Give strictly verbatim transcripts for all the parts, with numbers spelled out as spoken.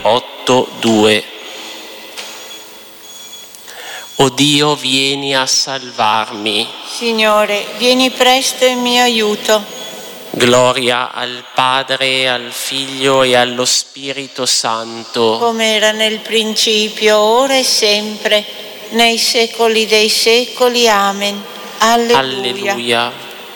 otto due. O Dio, vieni a salvarmi. Signore, vieni presto in mio aiuto. Gloria al Padre, al Figlio e allo Spirito Santo. Come era nel principio, ora e sempre, nei secoli dei secoli. Amen. Alleluia. Alleluia.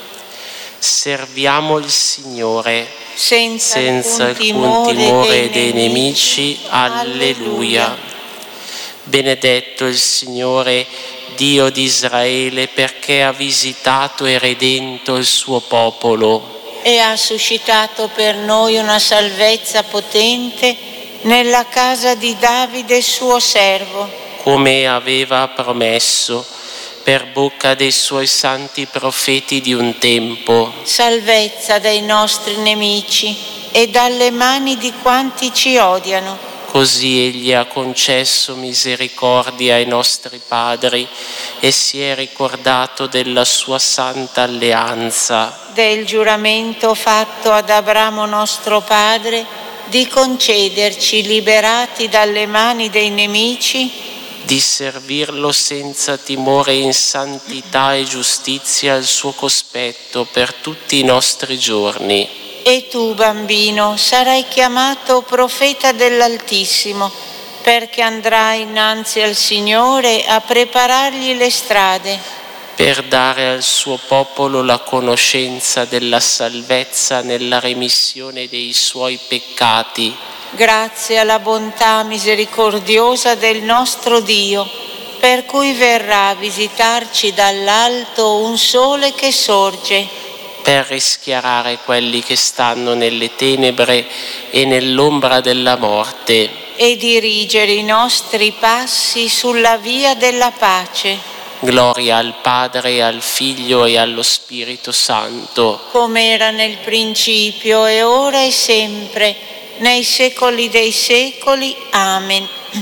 Serviamo il Signore senza, senza alcun alcun timore dei nemici. nemici. Alleluia. Benedetto il Signore, Dio di Israele, perché ha visitato e redento il suo popolo e ha suscitato per noi una salvezza potente nella casa di Davide suo servo, come aveva promesso per bocca dei suoi santi profeti di un tempo. Salvezza dai nostri nemici e dalle mani di quanti ci odiano. Così egli ha concesso misericordia ai nostri padri e si è ricordato della sua santa alleanza. Del giuramento fatto ad Abramo nostro padre di concederci, liberati dalle mani dei nemici, di servirlo senza timore in santità e giustizia al suo cospetto per tutti i nostri giorni. E tu, bambino, sarai chiamato profeta dell'Altissimo, perché andrai innanzi al Signore a preparargli le strade, per dare al suo popolo la conoscenza della salvezza nella remissione dei suoi peccati. Grazie alla bontà misericordiosa del nostro Dio, per cui verrà a visitarci dall'alto un sole che sorge, per rischiarare quelli che stanno nelle tenebre e nell'ombra della morte, e dirigere i nostri passi sulla via della pace. Gloria al Padre, al Figlio e allo Spirito Santo, come era nel principio e ora e sempre, nei secoli dei secoli. Amen.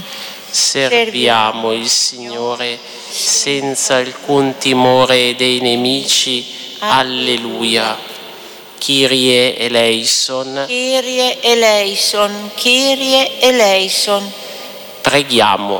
Serviamo il Signore senza alcun timore dei nemici. Alleluia. Kyrie eleison. Kyrie eleison. Kyrie eleison. Preghiamo.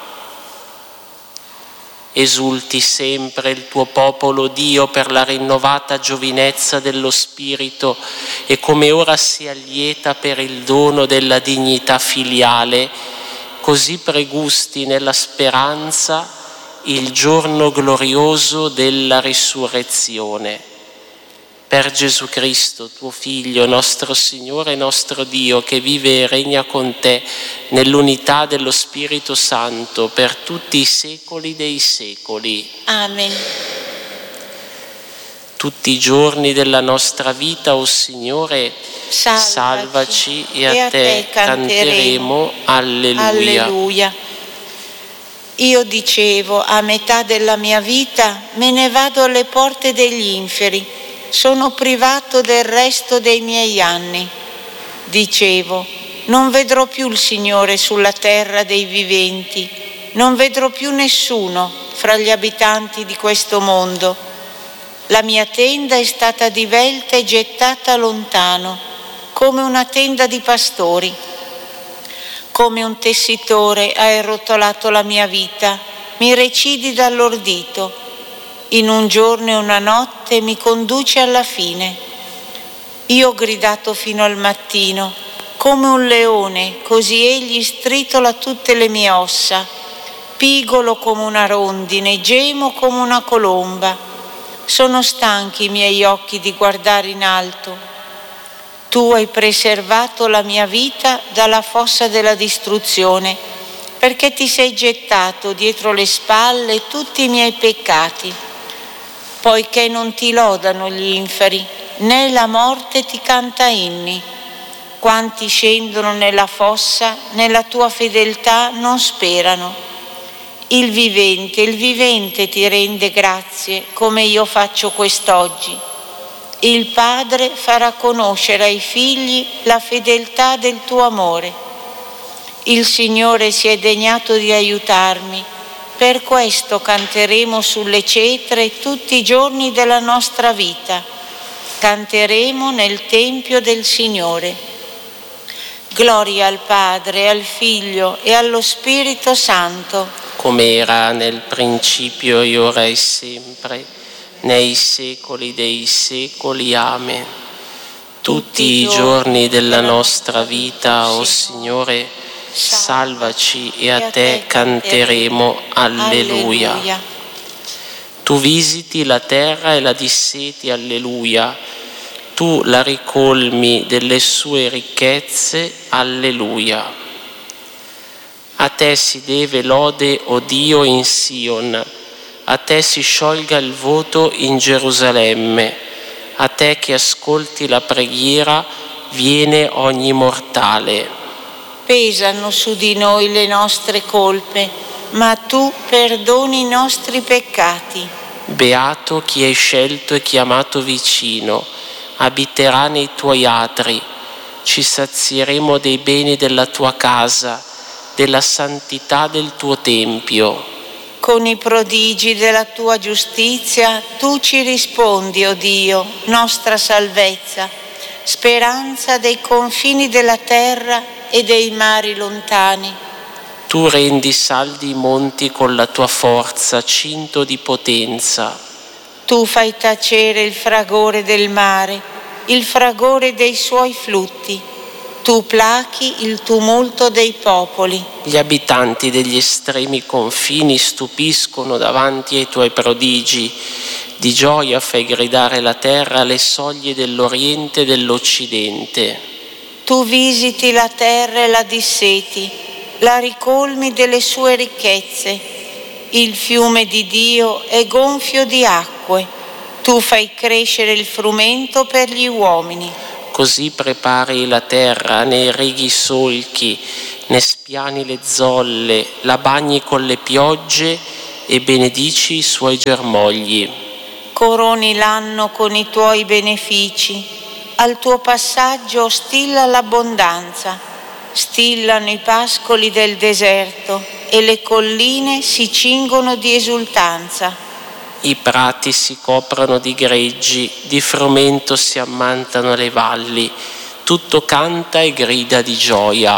Esulti sempre il tuo popolo, Dio, per la rinnovata giovinezza dello Spirito e come ora si allieta per il dono della dignità filiale, così pregusti nella speranza il giorno glorioso della risurrezione. Per Gesù Cristo, tuo Figlio, nostro Signore e nostro Dio, che vive e regna con te nell'unità dello Spirito Santo per tutti i secoli dei secoli. Amen. Tutti i giorni della nostra vita, o Signore, salvaci, salvaci e, a e a te, te canteremo. Alleluia. Alleluia. Io dicevo, a metà della mia vita me ne vado alle porte degli inferi, sono privato del resto dei miei anni. Dicevo, non vedrò più il Signore sulla terra dei viventi, non vedrò più nessuno fra gli abitanti di questo mondo. La mia tenda è stata divelta e gettata lontano, come una tenda di pastori. Come un tessitore hai arrotolato la mia vita, mi recidi dall'ordito. In un giorno e una notte mi conduci alla fine. Io ho gridato fino al mattino, come un leone, così egli stritola tutte le mie ossa. Pigolo come una rondine, gemo come una colomba. Sono stanchi i miei occhi di guardare in alto. Tu hai preservato la mia vita dalla fossa della distruzione, perché ti sei gettato dietro le spalle tutti i miei peccati. Poiché non ti lodano gli inferi, né la morte ti canta inni. Quanti scendono nella fossa, nella tua fedeltà non sperano. Il vivente, il vivente ti rende grazie, come io faccio quest'oggi. Il Padre farà conoscere ai figli la fedeltà del tuo amore. Il Signore si è degnato di aiutarmi, per questo canteremo sulle cetre tutti i giorni della nostra vita. Canteremo nel Tempio del Signore. Gloria al Padre, al Figlio e allo Spirito Santo, come era nel principio, e ora e sempre, nei secoli dei secoli. Amen. Tutti i giorni della nostra vita, o Signore, salvaci e a te canteremo. Alleluia. Tu visiti la terra e la disseti. Alleluia. Tu la ricolmi delle sue ricchezze. Alleluia. A te si deve lode, o Dio, in Sion. A te si sciolga il voto in Gerusalemme. A te che ascolti la preghiera viene ogni mortale. Pesano su di noi le nostre colpe, ma tu perdoni i nostri peccati. Beato chi hai scelto e chiamato vicino, abiterà nei tuoi atri. Ci sazieremo dei beni della tua casa, della santità del tuo tempio. Con i prodigi della tua giustizia tu ci rispondi, o Dio, nostra salvezza, speranza dei confini della terra e dei mari lontani. Tu rendi saldi i monti con la tua forza, cinto di potenza. Tu fai tacere il fragore del mare, il fragore dei suoi flutti. Tu plachi il tumulto dei popoli. Gli abitanti degli estremi confini stupiscono davanti ai tuoi prodigi. Di gioia fai gridare la terra alle soglie dell'Oriente e dell'Occidente. Tu visiti la terra e la disseti, la ricolmi delle sue ricchezze. Il fiume di Dio è gonfio di acque. Tu fai crescere il frumento per gli uomini. Così prepari la terra, ne righi i solchi, ne spiani le zolle, la bagni con le piogge e benedici i suoi germogli. Coroni l'anno con i tuoi benefici, al tuo passaggio stilla l'abbondanza, stillano i pascoli del deserto e le colline si cingono di esultanza. I prati si coprono di greggi, di frumento si ammantano le valli, tutto canta e grida di gioia.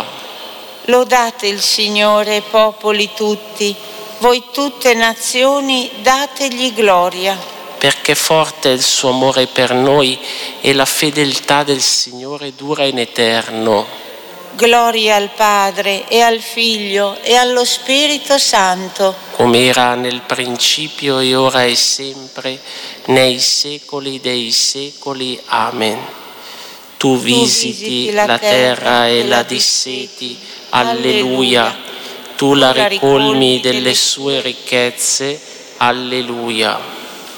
Lodate il Signore, popoli tutti, voi tutte nazioni, dategli gloria. Perché forte è il suo amore per noi e la fedeltà del Signore dura in eterno. Gloria al Padre e al Figlio e allo Spirito Santo, come era nel principio e ora e sempre, nei secoli dei secoli. Amen. Tu visiti la terra e la disseti. Alleluia. Tu la ricolmi delle sue ricchezze. Alleluia.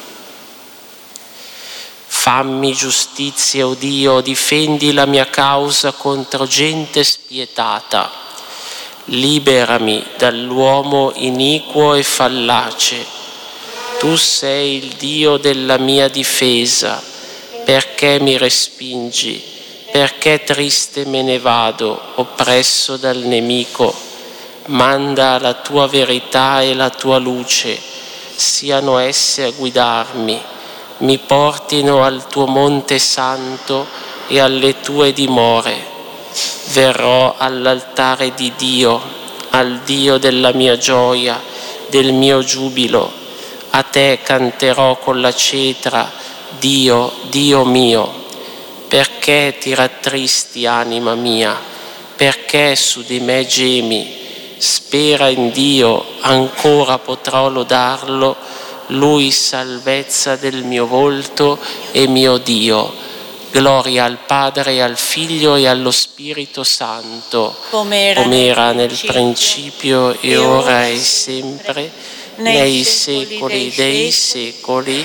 Fammi giustizia, o Dio, difendi la mia causa contro gente spietata. Liberami dall'uomo iniquo e fallace. Tu sei il Dio della mia difesa. Perché mi respingi? Perché triste me ne vado, oppresso dal nemico? Manda la tua verità e la tua luce, siano esse a guidarmi. Mi portino al tuo monte santo e alle tue dimore. Verrò all'altare di Dio, al Dio della mia gioia, del mio giubilo. A te canterò con la cetra, Dio, Dio mio. Perché ti rattristi, anima mia? Perché su di me gemi? Spera in Dio, ancora potrò lodarlo. Lui salvezza del mio volto e mio Dio. Gloria al Padre, al Figlio e allo Spirito Santo, come era, come era nel principio e ora e sempre, nei secoli dei secoli.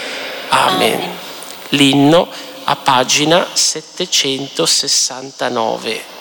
Amen. L'inno a pagina settecentosessantanove.